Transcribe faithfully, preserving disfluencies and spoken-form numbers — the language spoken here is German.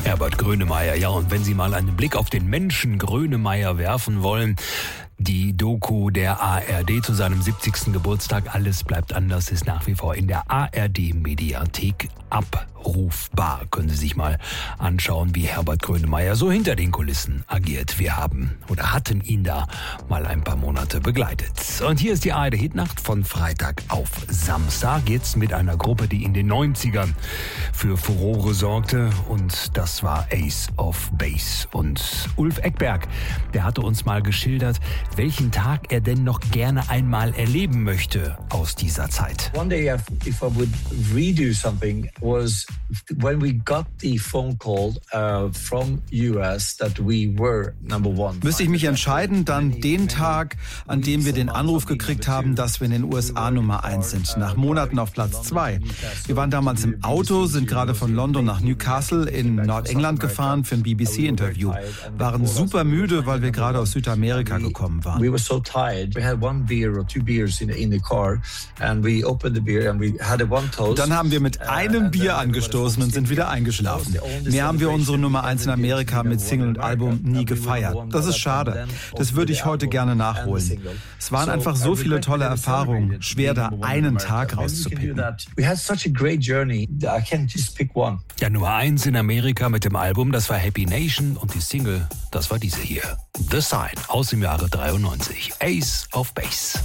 Herbert Grönemeyer, ja, und wenn Sie mal einen Blick auf den Menschen Grönemeyer werfen wollen, die Doku der A R D zu seinem siebzigsten Geburtstag, Alles bleibt anders, ist nach wie vor in der A R D-Mediathek abrufbar. Können Sie sich mal anschauen, wie Herbert Grönemeyer so hinter den Kulissen agiert. Wir haben oder hatten ihn da mal ein paar Monate begleitet. Und hier ist die A R D-Hitnacht von Freitag auf Samstag. Jetzt mit einer Gruppe, die in den neunzigern für Furore sorgte. Und das war Ace of Base. Und Ulf Ekberg, der hatte uns mal geschildert, welchen Tag er denn noch gerne einmal erleben möchte aus dieser Zeit. One day, if, if I would redo something, was when we got the phone call uh, from U S that we were number one. Müsste ich mich entscheiden, dann den Tag, an dem wir den Anruf gekriegt haben, dass wir in den U S A Nummer eins sind, nach Monaten auf Platz zwei. Wir waren damals im Auto, sind gerade von London nach Newcastle in Nordengland gefahren für ein B B C-Interview, waren super müde, weil wir gerade aus Südamerika gekommen waren. We were so tired. We had one beer or two beers in, in the car and we opened the beer and we had a one toast. Dann haben wir mit einem Bier angestoßen und sind wieder eingeschlafen. Mehr haben wir unsere Nummer eins in Amerika mit Single und Album nie gefeiert. Das ist schade. Das würde ich heute gerne nachholen. Es waren einfach so viele tolle Erfahrungen. Schwer, da einen Tag rauszupicken. We had such a great journey. I can't just pick one. Ja, Nummer eins in Amerika mit dem Album, das war Happy Nation, und die Single, das war diese hier. The Sign aus dem Jahre dreiundneunzig. Ace of Base.